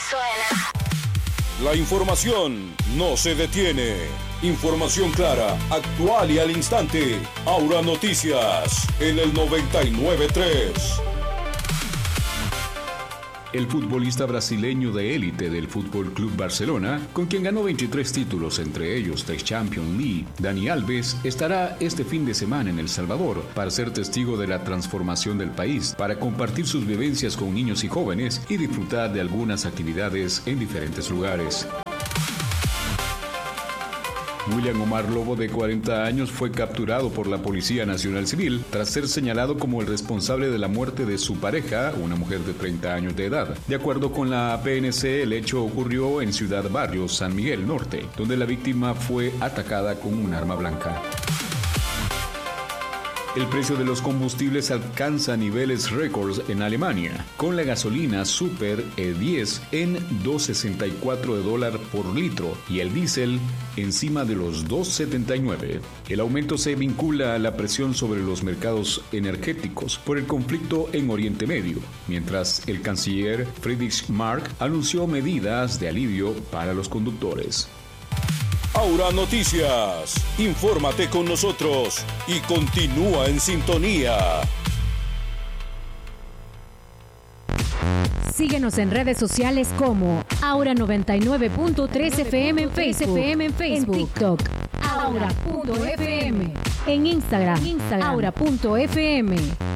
suena. La información no se detiene. Información clara, actual y al instante. Aura Noticias en el 99.3. El futbolista brasileño de élite del Fútbol Club Barcelona, con quien ganó 23 títulos, entre ellos 3 Champions League, Dani Alves, estará este fin de semana en El Salvador para ser testigo de la transformación del país, para compartir sus vivencias con niños y jóvenes y disfrutar de algunas actividades en diferentes lugares. William Omar Lobo, de 40 años, fue capturado por la Policía Nacional Civil tras ser señalado como el responsable de la muerte de su pareja, una mujer de 30 años de edad. De acuerdo con la PNC, el hecho ocurrió en Ciudad Barrio, San Miguel Norte, donde la víctima fue atacada con un arma blanca. El precio de los combustibles alcanza niveles récords en Alemania, con la gasolina Super E10 en $2.64 por litro y el diésel encima de los $2.79. El aumento se vincula a la presión sobre los mercados energéticos por el conflicto en Oriente Medio, mientras el canciller Friedrich Mark anunció medidas de alivio para los conductores. Aura Noticias, infórmate con nosotros y continúa en sintonía. Síguenos en redes sociales como Aura 99.3 FM en Facebook, en TikTok, Aura.fm, en Instagram, Aura.fm.